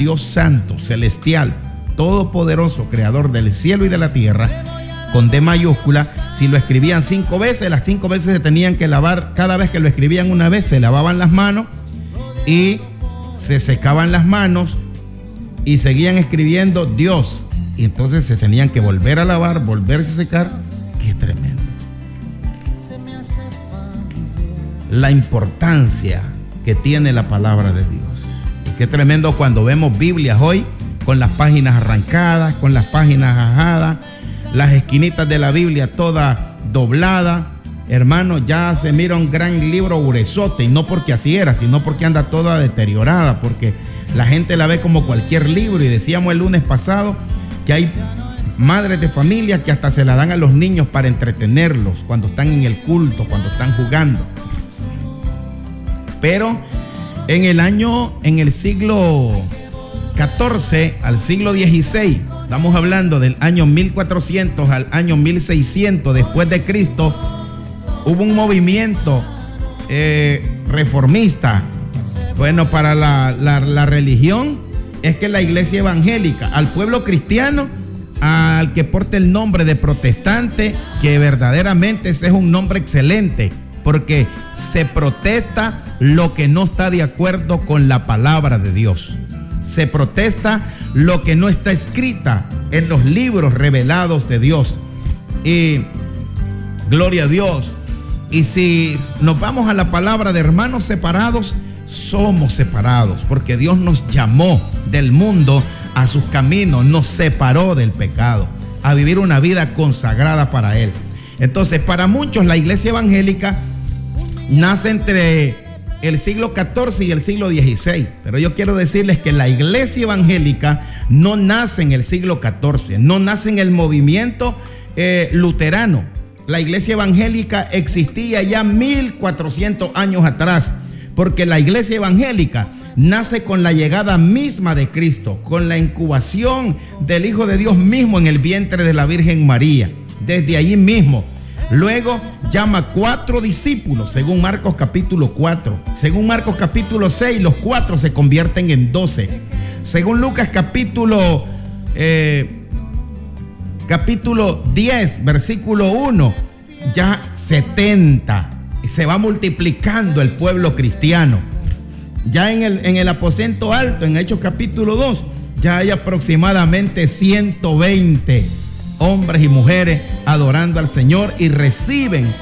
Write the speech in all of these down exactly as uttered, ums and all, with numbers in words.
Dios santo, celestial, todopoderoso, creador del cielo y de la tierra, con D mayúscula. Si lo escribían cinco veces, las cinco veces se tenían que lavar. Cada vez que lo escribían una vez, se lavaban las manos y se secaban las manos y seguían escribiendo Dios. Y entonces se tenían que volver a lavar, volverse a secar. ¡Qué tremendo! La importancia que tiene la palabra de Dios. Y qué tremendo cuando vemos Biblias hoy con las páginas arrancadas, con las páginas ajadas, las esquinitas de la Biblia toda doblada. Hermano, ya se mira un gran libro gruesote, y no porque así era, sino porque anda toda deteriorada, porque la gente la ve como cualquier libro. Y decíamos el lunes pasado que hay madres de familia que hasta se la dan a los niños para entretenerlos cuando están en el culto, cuando están jugando. Pero en el año, en el siglo catorce al siglo dieciséis, estamos hablando del año mil cuatrocientos al año mil seiscientos después de Cristo, hubo un movimiento eh, reformista. Bueno, para la, la, la religión es que la iglesia evangélica, al pueblo cristiano, al que porte el nombre de protestante, que verdaderamente ese es un nombre excelente, porque se protesta lo que no está de acuerdo con la palabra de Dios. Se protesta lo que no está escrita en los libros revelados de Dios. Y gloria a Dios. Y si nos vamos a la palabra de hermanos separados, somos separados, porque Dios nos llamó del mundo a sus caminos, nos separó del pecado, a vivir una vida consagrada para Él. Entonces, para muchos la iglesia evangélica nace entre el siglo catorce y el siglo dieciséis, pero yo quiero decirles que la iglesia evangélica no nace en el siglo catorce, no nace en el movimiento eh, luterano. La iglesia evangélica existía ya mil cuatrocientos años atrás, porque la iglesia evangélica nace con la llegada misma de Cristo, con la incubación del Hijo de Dios mismo en el vientre de la Virgen María, desde allí mismo. Luego llama cuatro discípulos, según Marcos capítulo cuatro. Según Marcos capítulo seis, los cuatro se convierten en doce. Según Lucas capítulo, eh, capítulo diez, versículo uno, ya setenta. Se va multiplicando el pueblo cristiano. Ya en el, en el aposento alto, en Hechos capítulo dos, ya hay aproximadamente ciento veinte hombres y mujeres adorando al Señor y reciben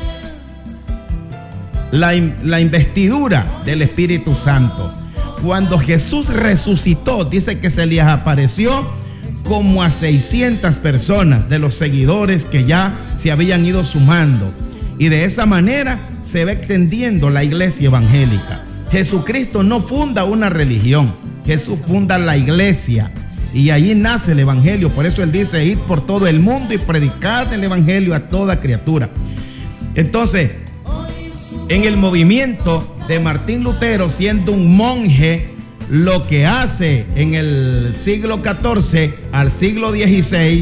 la, la investidura del Espíritu Santo. Cuando Jesús resucitó, dice que se les apareció como a seiscientas personas de los seguidores que ya se habían ido sumando. Y de esa manera se va extendiendo la iglesia evangélica. Jesucristo no funda una religión, Jesús funda la iglesia. Y allí nace el evangelio. Por eso Él dice: id por todo el mundo y predicad el evangelio a toda criatura. Entonces, en el movimiento de Martín Lutero, siendo un monje, lo que hace en el siglo catorce al siglo dieciséis,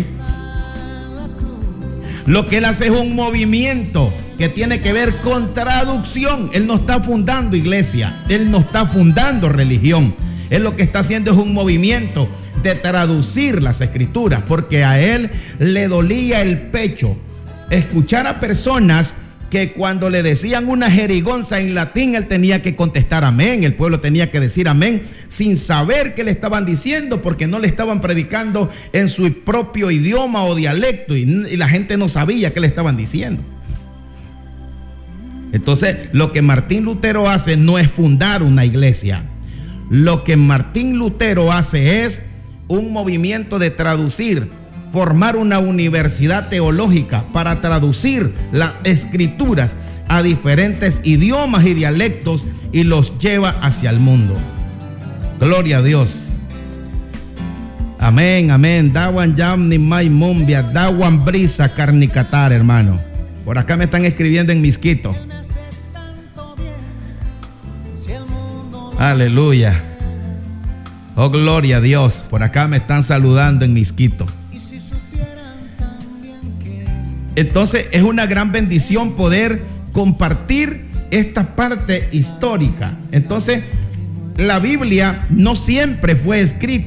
lo que él hace es un movimiento que tiene que ver con traducción. Él no está fundando iglesia, él no está fundando religión. Él lo que está haciendo es un movimiento de traducir las escrituras, porque a él le dolía el pecho escuchar a personas que cuando le decían una jerigonza en latín, él tenía que contestar amén, el pueblo tenía que decir amén, sin saber qué le estaban diciendo, porque no le estaban predicando en su propio idioma o dialecto, y, y la gente no sabía qué le estaban diciendo. Entonces, lo que Martín Lutero hace no es fundar una iglesia. Lo que Martín Lutero hace es un movimiento de traducir, formar una universidad teológica para traducir las escrituras a diferentes idiomas y dialectos y los lleva hacia el mundo. Gloria a Dios. Amén, amén. Dawan yam ni mai mumbia, dawan brisa carnicatar, hermano. Por acá me están escribiendo en Misquito. Aleluya. Oh, gloria a Dios. Por acá me están saludando en Misquito. Entonces es una gran bendición poder compartir esta parte histórica. Entonces la Biblia no siempre fue escrita